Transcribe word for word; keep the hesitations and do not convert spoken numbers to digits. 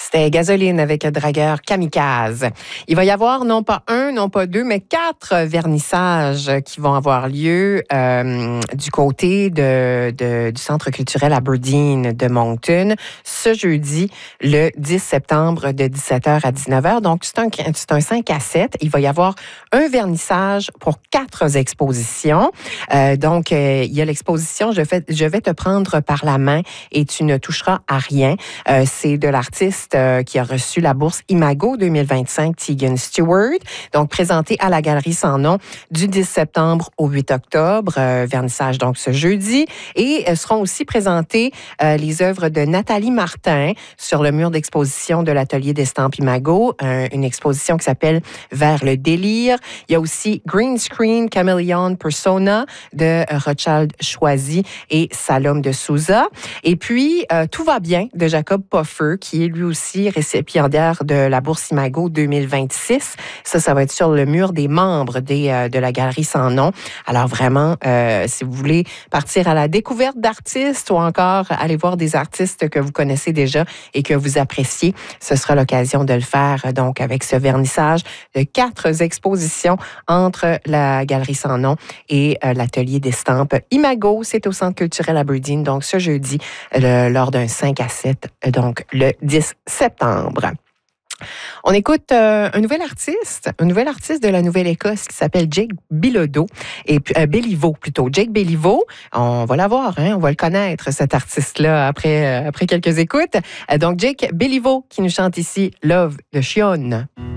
C'était Gasoline avec Dragueur Kamikaze. Il va y avoir non pas un, non pas deux, mais quatre vernissages qui vont avoir lieu euh, du côté de, de, du Centre culturel Aberdeen de Moncton ce jeudi, le dix septembre, de dix-sept heures à dix-neuf heures. Donc, c'est un, c'est un cinq à sept. Il va y avoir un vernissage pour quatre expositions. Euh, donc, euh, il y a l'exposition je, fais, je vais te prendre par la main et tu ne toucheras à rien. Euh, c'est de l'artiste euh, qui a reçu la bourse Imago deux mille vingt-cinq, Tegan Stewart. Donc, présenté à la Galerie Sans Nom du dix septembre au huit octobre. Euh, vernissage donc ce jeudi. Et euh, seront aussi présentées euh, les œuvres de Nathalie Martin sur le mur d'exposition de l'atelier d'estampes Imago. Euh, une exposition qui s'appelle Vers le délire. Il y a aussi Green Screen Chameleon Persona de Rothschild Choisy et Salome de Souza. Et puis, euh, Tout va bien de Jacob Poffer, qui est lui aussi récipiendaire de la bourse Imago deux mille vingt-six. Ça, ça va être sur le mur des membres des, euh, de la Galerie Sans Nom. Alors vraiment, euh, si vous voulez partir à la découverte d'artistes ou encore aller voir des artistes que vous connaissez déjà et que vous appréciez, ce sera l'occasion de le faire donc avec ce vernissage de quatre expositions entre la Galerie Sans Nom et euh, l'atelier d'estampes Imago. C'est au Centre culturel Aberdeen, donc ce jeudi, le, lors d'un cinq à sept, donc le dix septembre. On écoute euh, un nouvel artiste, un nouvel artiste de la Nouvelle-Écosse qui s'appelle Jake Bilodeau, et euh, Béliveau plutôt. Jake Béliveau, on va l'avoir, hein, on va le connaître, cet artiste-là, après, euh, après quelques écoutes. Euh, donc, Jake Béliveau qui nous chante ici Love de Chionne.